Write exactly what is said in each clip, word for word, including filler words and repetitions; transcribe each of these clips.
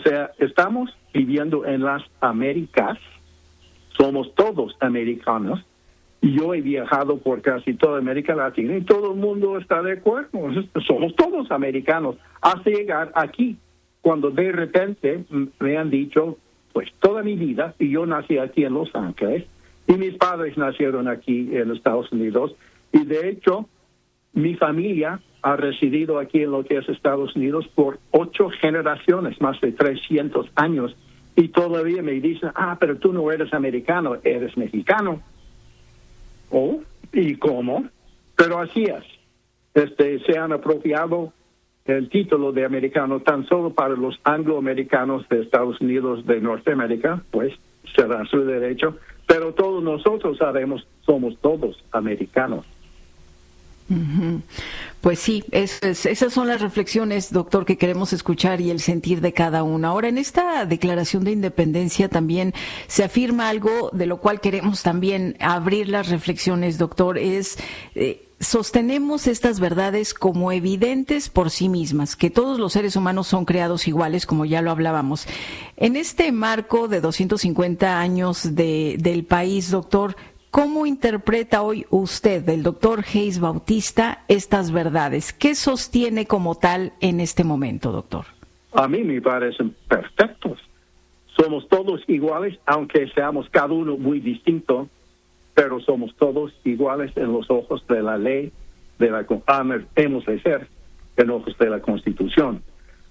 sea, estamos viviendo en las Américas, somos todos americanos, y yo he viajado por casi toda América Latina y todo el mundo está de acuerdo, somos todos americanos, hasta llegar aquí, cuando de repente me han dicho, pues toda mi vida, y yo nací aquí en Los Ángeles, y mis padres nacieron aquí en Estados Unidos, y de hecho, mi familia ha residido aquí en lo que es Estados Unidos por ocho generaciones, más de trescientos años, y todavía me dicen, ah, pero tú no eres americano, eres mexicano. Oh, ¿y cómo? Pero así es. Este, se han apropiado el título de americano tan solo para los angloamericanos de Estados Unidos de Norteamérica, pues será su derecho, pero todos nosotros sabemos, somos todos americanos. Uh-huh. Pues sí, es, es, esas son las reflexiones, doctor, que queremos escuchar y el sentir de cada uno. Ahora, en esta declaración de independencia también se afirma algo de lo cual queremos también abrir las reflexiones, doctor, es... Eh, sostenemos estas verdades como evidentes por sí mismas, que todos los seres humanos son creados iguales, como ya lo hablábamos. En este marco de doscientos cincuenta años de, del país, doctor, ¿cómo interpreta hoy usted, el doctor Hayes Bautista, estas verdades? ¿Qué sostiene como tal en este momento, doctor? A mí me parecen perfectos. Somos todos iguales, aunque seamos cada uno muy distinto, pero somos todos iguales en los ojos de la ley, de la ah, hemos de ser en ojos de la Constitución.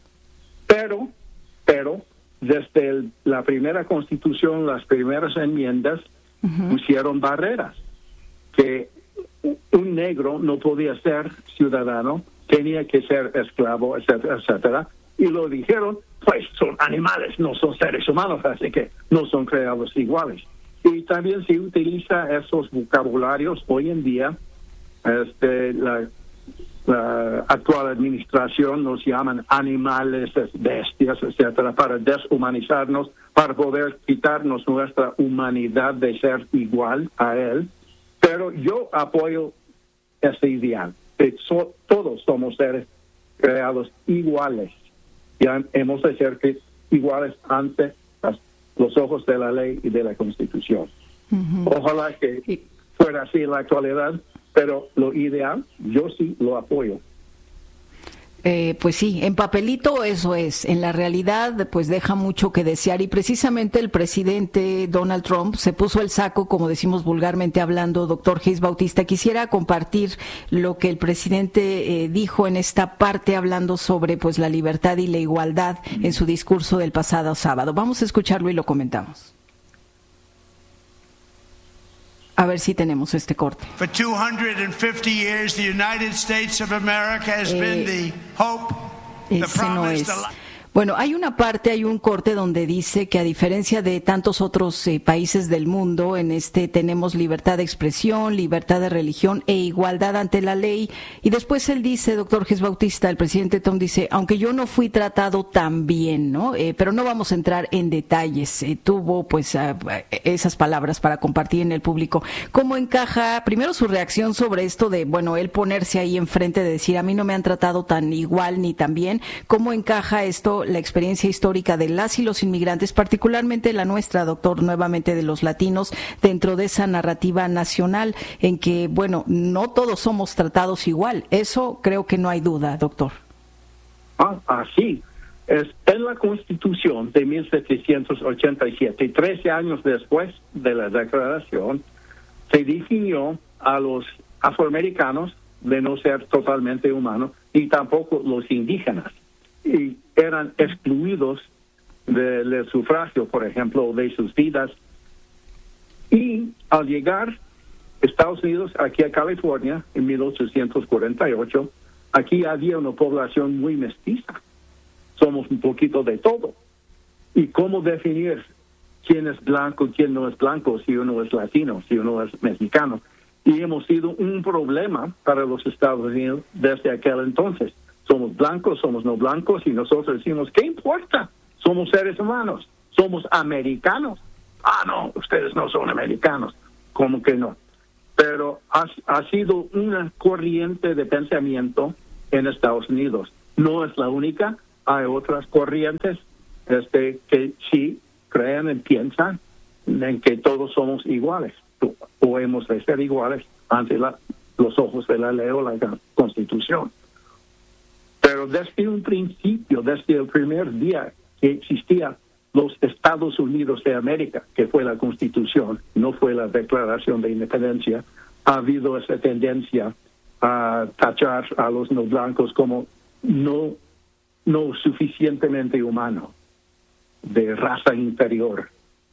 Pero, pero, desde el, la primera Constitución, las primeras enmiendas, uh-huh. pusieron barreras, que un negro no podía ser ciudadano, tenía que ser esclavo, etcétera, etcétera, y lo dijeron, pues son animales, no son seres humanos, así que no son creados iguales. Y también se utiliza esos vocabularios hoy en día. Este, la, la actual administración nos llaman animales, bestias, etcétera, para deshumanizarnos, para poder quitarnos nuestra humanidad de ser igual a él. Pero yo apoyo ese ideal, que so, todos somos seres creados iguales. Ya hemos de ser que iguales ante las los ojos de la ley y de la Constitución. Uh-huh. Ojalá que fuera así en la actualidad, pero lo ideal, yo sí lo apoyo. Eh, pues sí, en papelito eso es, en la realidad pues deja mucho que desear y precisamente el presidente Donald Trump se puso el saco, como decimos vulgarmente hablando, doctor Hayes Bautista. Quisiera compartir lo que el presidente eh, dijo en esta parte hablando sobre pues la libertad y la igualdad en su discurso del pasado sábado. Vamos a escucharlo y lo comentamos. A ver si tenemos este corte. For two hundred fifty years, the United States of America has eh, been the hope, the promise, no the... Bueno, hay una parte, hay un corte donde dice que a diferencia de tantos otros eh, países del mundo, en este tenemos libertad de expresión, libertad de religión e igualdad ante la ley. Y después él dice, doctor Hayes Bautista, el presidente Trump dice, aunque yo no fui tratado tan bien, ¿no? Eh, pero no vamos a entrar en detalles. Eh, tuvo, pues, uh, esas palabras para compartir en el público. ¿Cómo encaja, primero, su reacción sobre esto de, bueno, él ponerse ahí enfrente de decir, a mí no me han tratado tan igual ni tan bien? ¿Cómo encaja esto la experiencia histórica de las y los inmigrantes, particularmente la nuestra, doctor, nuevamente de los latinos, dentro de esa narrativa nacional en que, bueno, no todos somos tratados igual? Eso creo que no hay duda, doctor. Ah, así. Es en la Constitución de mil setecientos ochenta y siete, trece años después de la declaración, se definió a los afroamericanos de no ser totalmente humanos y tampoco los indígenas. Y eran excluidos de, del sufragio, por ejemplo, de sus vidas. Y al llegar a Estados Unidos, aquí a California, en mil ochocientos cuarenta y ocho, aquí había una población muy mestiza. Somos un poquito de todo. ¿Y cómo definir quién es blanco y quién no es blanco, si uno es latino, si uno es mexicano? Y hemos sido un problema para los Estados Unidos desde aquel entonces. Somos blancos, somos no blancos, y nosotros decimos, ¿qué importa? Somos seres humanos, somos americanos. Ah, no, ustedes no son americanos. ¿Cómo que no? Pero ha, ha sido una corriente de pensamiento en Estados Unidos. No es la única, hay otras corrientes este, que sí crean y piensan en que todos somos iguales, o hemos de ser iguales ante la, los ojos de la ley o la Constitución. Pero desde un principio, desde el primer día que existía los Estados Unidos de América, que fue la Constitución, no fue la Declaración de Independencia, ha habido esa tendencia a tachar a los no blancos como no, no suficientemente humanos, de raza inferior.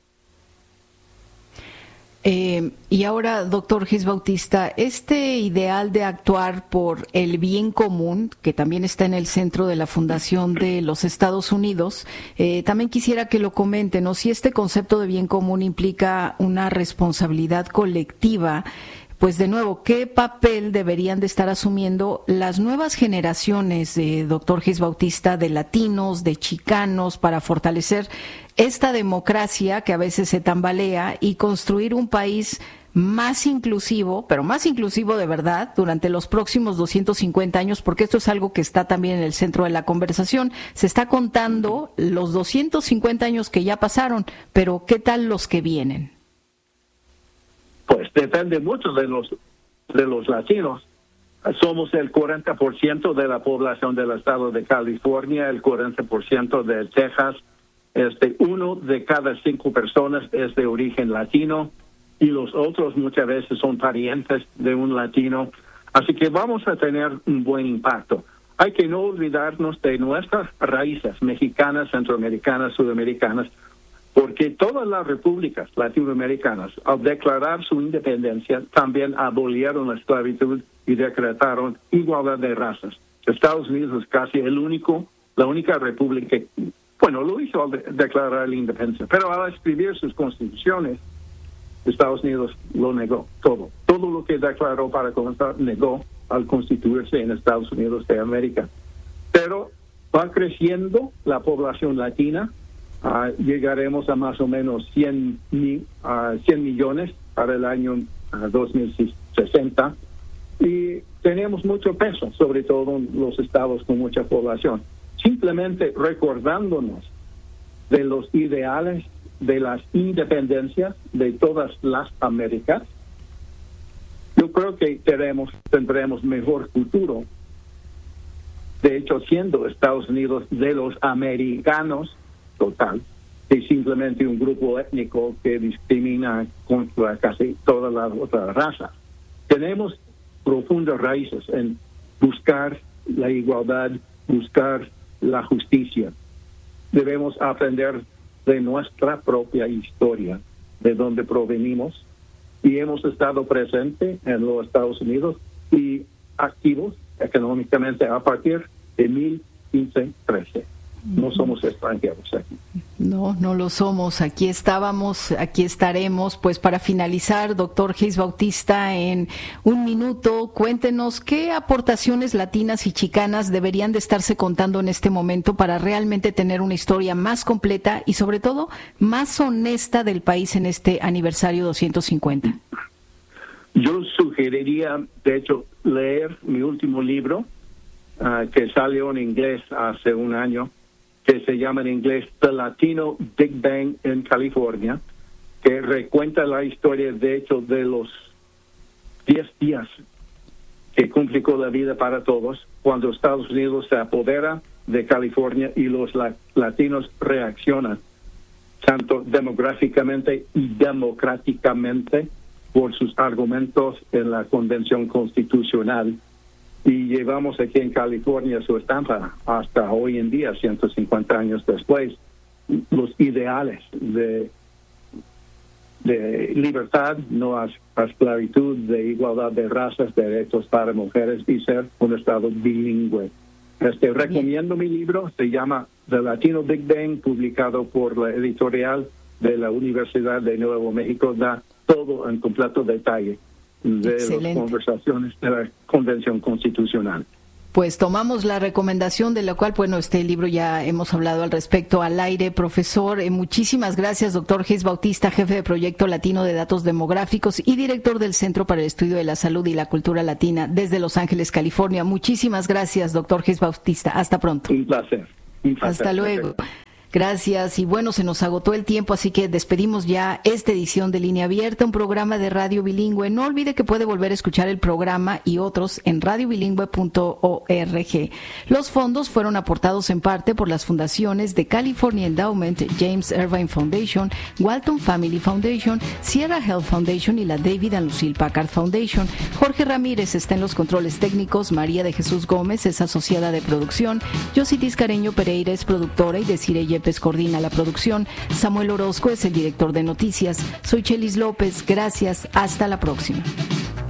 Eh, y ahora, doctor Gis Bautista, este ideal de actuar por el bien común, que también está en el centro de la Fundación de los Estados Unidos, eh, también quisiera que lo comenten, ¿no? Si este concepto de bien común implica una responsabilidad colectiva, pues de nuevo, ¿qué papel deberían de estar asumiendo las nuevas generaciones, eh, doctor Gis Bautista, de latinos, de chicanos, para fortalecer esta democracia que a veces se tambalea y construir un país más inclusivo, pero más inclusivo de verdad, durante los próximos doscientos cincuenta años, porque esto es algo que está también en el centro de la conversación? Se está contando los doscientos cincuenta años que ya pasaron, pero ¿qué tal los que vienen? Pues depende mucho de los de los latinos. Somos el cuarenta por ciento de la población del estado de California, el cuarenta por ciento de Texas. Este, uno de cada cinco personas es de origen latino y los otros muchas veces son parientes de un latino. Así que vamos a tener un buen impacto. Hay que no olvidarnos de nuestras raíces mexicanas, centroamericanas, sudamericanas, porque todas las repúblicas latinoamericanas, al declarar su independencia, también abolieron la esclavitud y decretaron igualdad de razas. Estados Unidos es casi el único, la única república, bueno, lo hizo al de declarar la independencia, pero al escribir sus constituciones, Estados Unidos lo negó todo. Todo lo que declaró para comenzar, negó al constituirse en Estados Unidos de América. Pero va creciendo la población latina. Uh, llegaremos a más o menos cien, uh, cien millones para el año uh, dos mil sesenta y tenemos mucho peso, sobre todo en los estados con mucha población. Simplemente recordándonos de los ideales de las independencias de todas las Américas, yo creo que tenemos, tendremos mejor futuro. De hecho, siendo Estados Unidos de los americanos, total, es simplemente un grupo étnico que discrimina contra casi toda la otra raza. Tenemos profundas raíces en buscar la igualdad, buscar la justicia. Debemos aprender de nuestra propia historia, de donde provenimos, y hemos estado presentes en los Estados Unidos y activos económicamente a partir de mil quince trece. No somos extranjeros aquí. No, no lo somos. Aquí estábamos, aquí estaremos. Pues para finalizar, doctor Gis Bautista, en un minuto, cuéntenos qué aportaciones latinas y chicanas deberían de estarse contando en este momento para realmente tener una historia más completa y sobre todo más honesta del país en este aniversario doscientos cincuenta. Yo sugeriría, de hecho, leer mi último libro, uh, que salió en inglés hace un año, que se llama en inglés The Latino Big Bang in California, que recuenta la historia, de hecho, de los diez días que complicó la vida para todos, cuando Estados Unidos se apodera de California y los la- latinos reaccionan, tanto demográficamente y democráticamente, por sus argumentos en la Convención Constitucional. Y llevamos aquí en California su estampa hasta hoy en día, ciento cincuenta años después, los ideales de, de libertad, no a, a esclavitud, de igualdad de razas, derechos para mujeres y ser un estado bilingüe. Este, recomiendo mi libro, se llama The Latino Big Bang, publicado por la editorial de la Universidad de Nuevo México, da todo en completo detalle de Excelente. Las conversaciones de la Convención Constitucional. Pues tomamos la recomendación, de la cual, bueno, este libro ya hemos hablado al respecto al aire. Profesor, eh, muchísimas gracias, doctor Gis Bautista, jefe de Proyecto Latino de Datos Demográficos y director del Centro para el Estudio de la Salud y la Cultura Latina desde Los Ángeles, California. Muchísimas gracias, doctor Gis Bautista. Hasta pronto. Un placer. Un placer. Hasta luego. Gracias. Y bueno, se nos agotó el tiempo, así que despedimos ya esta edición de Línea Abierta, un programa de radio bilingüe. No olvide que puede volver a escuchar el programa y otros en radio bilingüe punto org. Los fondos fueron aportados en parte por las fundaciones de California Endowment, James Irvine Foundation, Walton Family Foundation, Sierra Health Foundation y la David and Lucille Packard Foundation. Jorge Ramírez está en los controles técnicos, María de Jesús Gómez es asociada de producción, Yossi Tiscareño Pereira es productora y Desiree Yepes coordina la producción, Samuel Orozco es el director de noticias. Soy Chelis López, gracias, hasta la próxima.